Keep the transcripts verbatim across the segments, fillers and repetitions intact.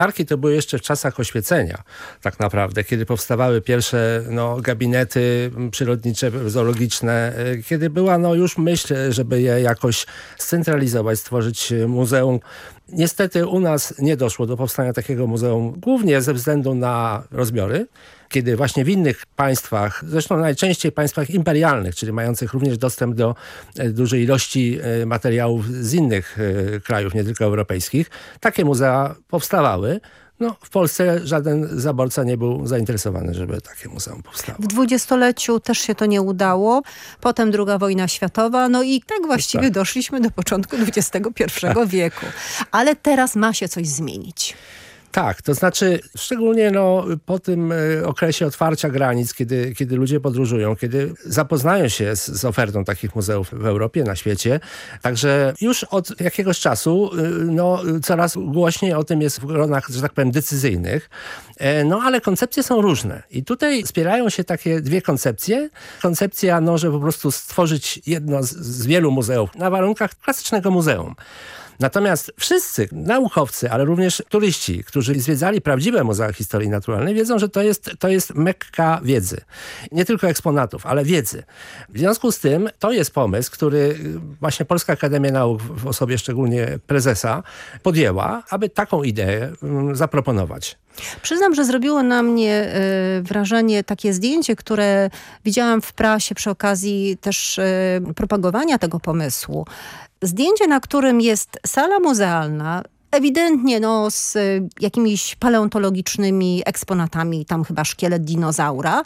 Arki to były jeszcze w czasach oświecenia, tak naprawdę, kiedy powstawały pierwsze no, gabinety przyrodnicze, zoologiczne, kiedy była no, już myśl, żeby je jakoś scentralizować, stworzyć muzeum. Niestety u nas nie doszło do powstania takiego muzeum, głównie ze względu na rozmiary, kiedy właśnie w innych państwach, zresztą najczęściej państwach imperialnych, czyli mających również dostęp do dużej ilości materiałów z innych krajów, nie tylko europejskich, takie muzea powstawały. No, w Polsce żaden zaborca nie był zainteresowany, żeby takie muzeum powstało. W dwudziestoleciu też się to nie udało. Potem druga wojna światowa. No i tak właściwie tak. doszliśmy do początku dwudziestego pierwszego wieku. Ale teraz ma się coś zmienić. Tak, to znaczy szczególnie no, po tym okresie otwarcia granic, kiedy, kiedy ludzie podróżują, kiedy zapoznają się z, z ofertą takich muzeów w Europie, na świecie. Także już od jakiegoś czasu no, coraz głośniej o tym jest w gronach, że tak powiem, decyzyjnych. No ale koncepcje są różne. I tutaj spierają się takie dwie koncepcje. Koncepcja, no, że po prostu stworzyć jedno z, z wielu muzeów na warunkach klasycznego muzeum. Natomiast wszyscy naukowcy, ale również turyści, którzy zwiedzali prawdziwe muzea historii naturalnej, wiedzą, że to jest, to jest mekka wiedzy. Nie tylko eksponatów, ale wiedzy. W związku z tym to jest pomysł, który właśnie Polska Akademia Nauk w osobie szczególnie prezesa podjęła, aby taką ideę zaproponować. Przyznam, że zrobiło na mnie y, wrażenie takie zdjęcie, które widziałam w prasie przy okazji też y, propagowania tego pomysłu. Zdjęcie, na którym jest sala muzealna, ewidentnie no, z y, jakimiś paleontologicznymi eksponatami, tam chyba szkielet dinozaura,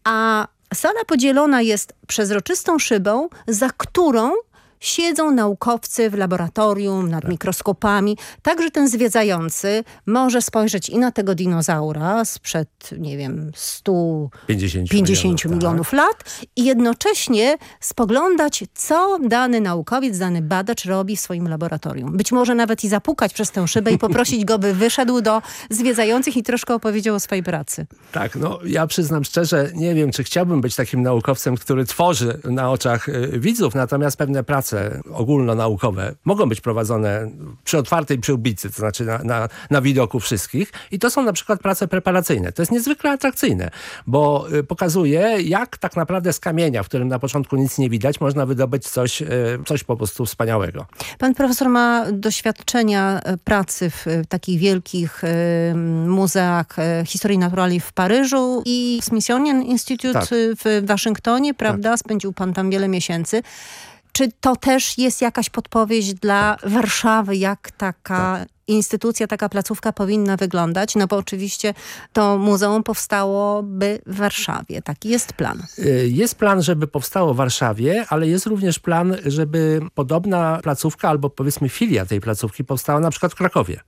a sala podzielona jest przezroczystą szybą, za którą siedzą naukowcy w laboratorium nad tak. mikroskopami. Także ten zwiedzający może spojrzeć i na tego dinozaura sprzed, nie wiem, stu pięćdziesięciu milionów tak. lat i jednocześnie spoglądać, co dany naukowiec, dany badacz robi w swoim laboratorium. Być może nawet i zapukać przez tę szybę i poprosić go, by wyszedł do zwiedzających i troszkę opowiedział o swojej pracy. Tak, no ja przyznam szczerze, nie wiem, czy chciałbym być takim naukowcem, który tworzy na oczach y, widzów, natomiast pewne prace ogólnonaukowe mogą być prowadzone przy otwartej przyłbicy, to znaczy na, na, na widoku wszystkich i to są na przykład prace preparacyjne. To jest niezwykle atrakcyjne, bo y, pokazuje, jak tak naprawdę z kamienia, w którym na początku nic nie widać, można wydobyć coś, y, coś po prostu wspaniałego. Pan profesor ma doświadczenia pracy w y, takich wielkich y, muzeach y, historii naturalnej w Paryżu i Smithsonian Institute tak. w Waszyngtonie, prawda? Tak. Spędził pan tam wiele miesięcy. Czy to też jest jakaś podpowiedź dla tak. Warszawy, jak taka tak. instytucja, taka placówka powinna wyglądać? No bo oczywiście to muzeum powstałoby w Warszawie. Taki jest plan. Jest plan, żeby powstało w Warszawie, ale jest również plan, żeby podobna placówka albo powiedzmy filia tej placówki powstała na przykład w Krakowie.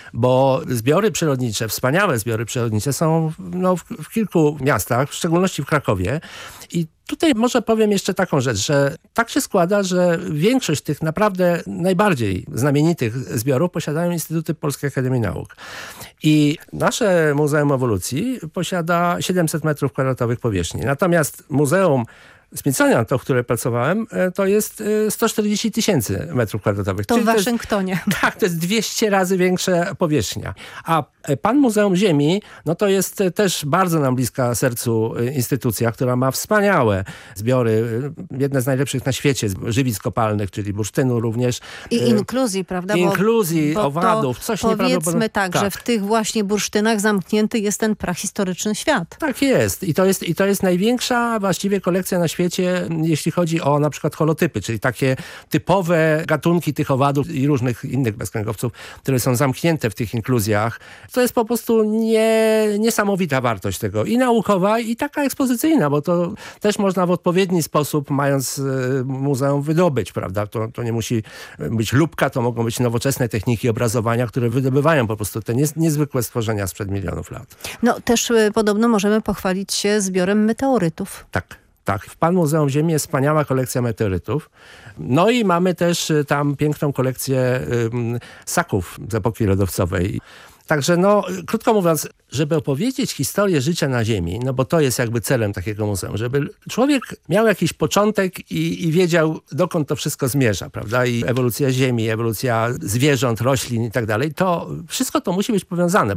Bo zbiory przyrodnicze, wspaniałe zbiory przyrodnicze są no, w, w kilku miastach, w szczególności w Krakowie. I tutaj może powiem jeszcze taką rzecz, że tak się składa, że większość tych naprawdę najbardziej znamienitych zbiorów posiadają Instytuty Polskiej Akademii Nauk. I nasze Muzeum Ewolucji posiada siedemset metrów kwadratowych powierzchni. Natomiast Muzeum Smithsonian, to, w którym pracowałem, to jest sto czterdzieści tysięcy metrów kwadratowych. To w Waszyngtonie. To jest, tak, to jest dwieście razy większa powierzchnia. A Pan Muzeum Ziemi, no to jest też bardzo nam bliska sercu instytucja, która ma wspaniałe zbiory, jedne z najlepszych na świecie, żywic kopalnych, czyli bursztynu również. I inkluzji, prawda? Inkluzji, bo, bo owadów, coś nieprawdopodobnego. Powiedzmy tak, tak, że w tych właśnie bursztynach zamknięty jest ten prahistoryczny świat. Tak jest. I to jest, i to jest największa właściwie kolekcja na świecie, jeśli chodzi o na przykład holotypy, czyli takie typowe gatunki tych owadów i różnych innych bezkręgowców, które są zamknięte w tych inkluzjach. To jest po prostu nie, niesamowita wartość tego i naukowa, i taka ekspozycyjna, bo to też można w odpowiedni sposób, mając muzeum, wydobyć, prawda? To, to nie musi być lupka, to mogą być nowoczesne techniki obrazowania, które wydobywają po prostu te niez, niezwykłe stworzenia sprzed milionów lat. No też y, podobno możemy pochwalić się zbiorem meteorytów. Tak. Tak, w Pan Muzeum Ziemi jest wspaniała kolekcja meteorytów. No i mamy też tam piękną kolekcję ym, ssaków z epoki lodowcowej. Także no, krótko mówiąc, żeby opowiedzieć historię życia na Ziemi, no bo to jest jakby celem takiego muzeum, żeby człowiek miał jakiś początek i, i wiedział, dokąd to wszystko zmierza, prawda? I ewolucja Ziemi, ewolucja zwierząt, roślin i tak dalej, to wszystko to musi być powiązane.